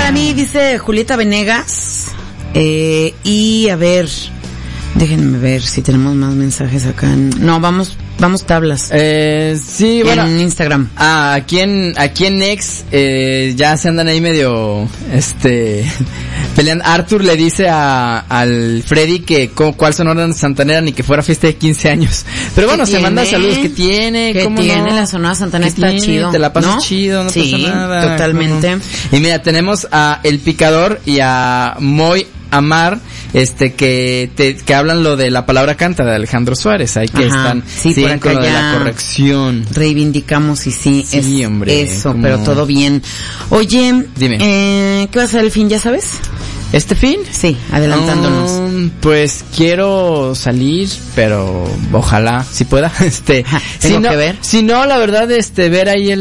a mí, dice Julieta Venegas. Y a ver, déjenme ver si tenemos más mensajes acá. No, vamos tablas. Sí, bueno. En Instagram. Aquí en X, ya se andan ahí medio, peleando. Arthur le dice al Freddy que cuál Sonora Santanera ni que fuera fiesta de 15 años. Pero bueno, se manda saludos. ¿Qué tiene? ¿Qué tiene? La Sonora Santanera está chido. Te la pasas, ¿no? Chido, no sí, pasa nada. Totalmente. No. Y mira, tenemos a El Picador y a Moy Amar, que hablan lo de la palabra canta de Alejandro Suárez, ahí que están por acá con lo de la corrección. Reivindicamos y sí, hombre, eso, pero todo bien. Oye, dime. ¿Qué va a ser el fin, ya sabes? ¿Este fin? Sí, adelantándonos. Pues quiero salir, pero ojalá si pueda. Tengo que ver. Si no, la verdad, ver ahí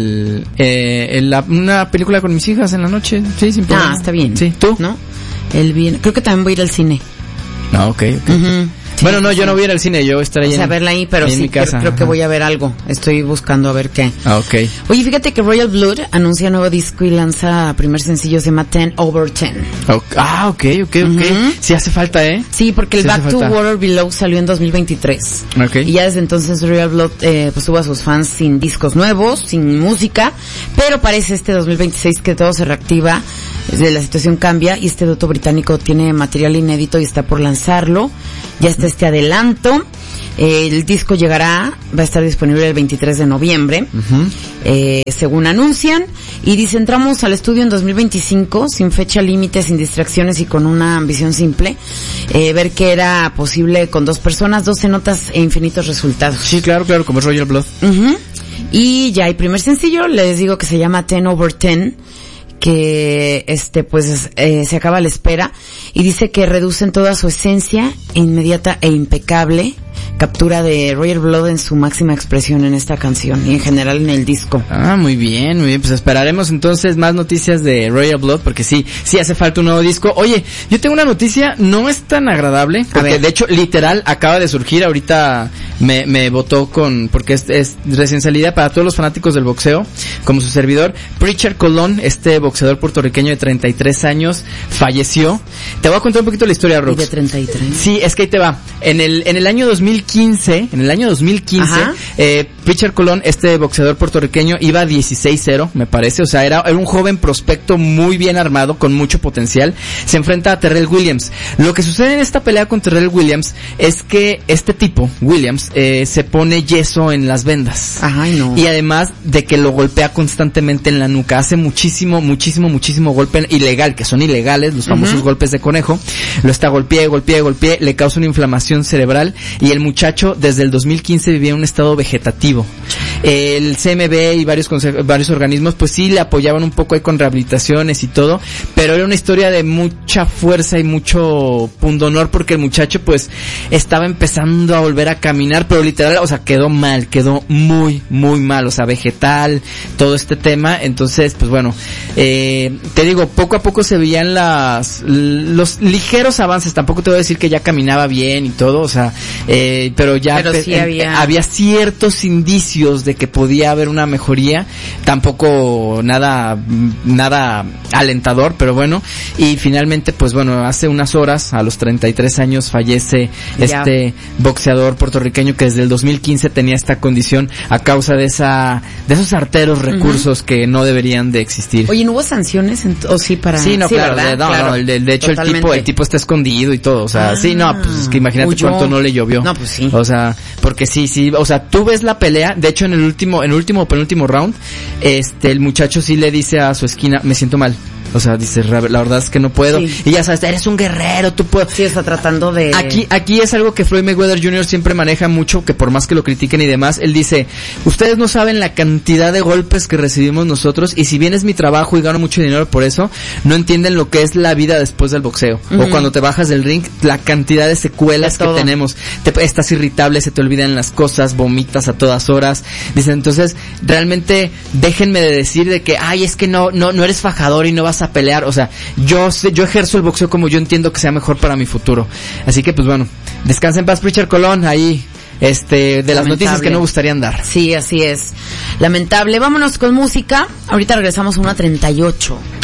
una película con mis hijas en la noche. Sí, sin problema. Está bien. Sí, ¿tú? ¿No? Creo que también voy a ir al cine. Okay. Uh-huh. Sí, bueno, no, yo no voy a ir al cine, yo estaré ahí. A verla ahí, pero sí, creo que voy a ver algo. Estoy buscando a ver qué. Okay. Oye, fíjate que Royal Blood anuncia nuevo disco y lanza primer sencillo, se llama 10 over 10. Okay. Uh-huh. Sí hace falta, Sí, porque el Back to Water Below salió en 2023. Okay. Y ya desde entonces Royal Blood pues tuvo a sus fans sin discos nuevos, sin música, pero parece este 2026 que todo se reactiva, la situación cambia y este dueto británico tiene material inédito y está por lanzarlo. Ya está este adelanto. El disco va a estar disponible el 23 de noviembre, según anuncian. Y dice, entramos al estudio en 2025, sin fecha límite, sin distracciones y con una ambición simple. Ver que era posible con 2 personas, 12 notas e infinitos resultados. Sí, claro, como es Royal Blood. Y ya hay primer sencillo, les digo que se llama 10 over 10. Que se acaba la espera y dice que reducen toda su esencia inmediata e impecable, captura de Royal Blood en su máxima expresión en esta canción y en general en el disco. Muy bien, pues esperaremos entonces más noticias de Royal Blood porque sí hace falta un nuevo disco. Oye, yo tengo una noticia, no es tan agradable, porque de hecho literal acaba de surgir, ahorita me votó porque es recién salida para todos los fanáticos del boxeo, como su servidor. Preacher Colón, boxeador puertorriqueño de 33 años, falleció. Te voy a contar un poquito la historia, Rox. ¿Y de 33? Sí, es que ahí te va. En el año 2015, Preacher Colón, boxeador puertorriqueño, iba 16-0, me parece, o sea, era un joven prospecto muy bien armado, con mucho potencial. Se enfrenta a Terrell Williams. Lo que sucede en esta pelea con Terrell Williams es que este tipo, Williams, se pone yeso en las vendas. Ay, no. Y además de que lo golpea constantemente en la nuca, hace muchísimo golpe ilegal, que son ilegales, los famosos golpes de conejo. Lo está golpea, le causa una inflamación cerebral y el muchacho desde el 2015 vivía en un estado vegetativo. El CMB y varios organismos pues sí le apoyaban un poco ahí con rehabilitaciones y todo, pero era una historia de mucha fuerza y mucho pundonor porque el muchacho pues estaba empezando a volver a caminar, pero literal, o sea, quedó muy mal, o sea, vegetal, todo este tema. Entonces pues bueno, te digo, poco a poco se veían los ligeros avances. Tampoco te voy a decir que ya caminaba bien y todo, o sea, pero sí había ciertos indicios de que podía haber una mejoría. Tampoco nada alentador, pero bueno. Y finalmente, pues bueno, hace unas horas, a los 33 años, fallece boxeador puertorriqueño que desde el 2015 tenía esta condición a causa de esos arteros recursos que no deberían de existir. Oye, ¿no hubo sanciones o sí para...? Sí, no, claro, claro. De hecho el tipo está escondido y todo, o sea, pues es que imagínate cuánto no le llovió. No, pues sí. O sea, porque sí, o sea, tú ves la pelea, de hecho en el último o penúltimo round, el muchacho sí le dice a su esquina, me siento mal. O sea, dice, la verdad es que no puedo. Sí. Y ya sabes, eres un guerrero, tú puedes. Sí, está tratando de... Aquí es algo que Floyd Mayweather Jr. siempre maneja mucho, que por más que lo critiquen y demás, él dice, ustedes no saben la cantidad de golpes que recibimos nosotros, y si bien es mi trabajo y gano mucho dinero por eso, no entienden lo que es la vida después del boxeo. O cuando te bajas del ring, la cantidad de secuelas que tenemos. Estás irritable, se te olvidan las cosas, vomitas a todas horas. Dicen, entonces, realmente, déjenme de decir de que, es que no eres fajador y no vas a pelear. O sea, yo ejerzo el boxeo como yo entiendo que sea mejor para mi futuro. Así que pues bueno, descansa en paz, Preacher Colón, ahí de las noticias que no gustarían dar. Sí, así es. Lamentable. Vámonos con música. Ahorita regresamos a 1:38.